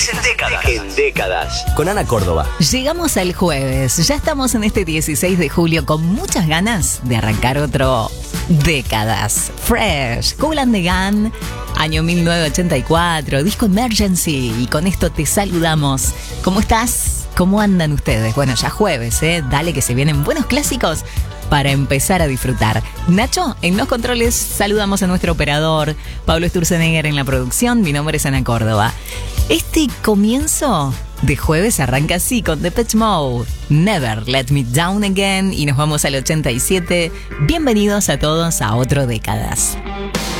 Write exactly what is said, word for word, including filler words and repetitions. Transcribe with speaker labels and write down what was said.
Speaker 1: Décadas en décadas. En décadas. Con Ana Córdoba.
Speaker 2: Llegamos al jueves. Ya estamos en este dieciséis de julio con muchas ganas de arrancar otro Décadas. Fresh. Kool and the Gang. Año mil novecientos ochenta y cuatro. Disco Emergency. Y con esto te saludamos. ¿Cómo estás? ¿Cómo andan ustedes? Bueno, ya jueves, ¿eh? Dale que se vienen buenos clásicos para empezar a disfrutar. Nacho, en los controles saludamos a nuestro operador, Pablo Sturzenegger en la producción, mi nombre es Ana Córdoba. Este comienzo de jueves arranca así con Depeche Mode, Never Let Me Down Again, y nos vamos al ochenta y siete. Bienvenidos a todos a otro Décadas.